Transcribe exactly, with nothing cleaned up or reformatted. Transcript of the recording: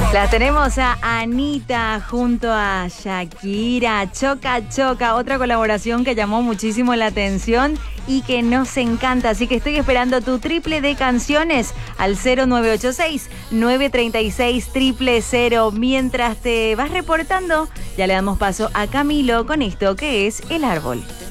La tenemos a Anita junto a Shakira, Choca Choca, otra colaboración que llamó muchísimo la atención y que nos encanta, así que estoy esperando tu triple de canciones al cero nueve ocho seis, nueve tres seis, cero cero cero. Mientras te vas reportando, ya le damos paso a Camilo con esto que es El Árbol.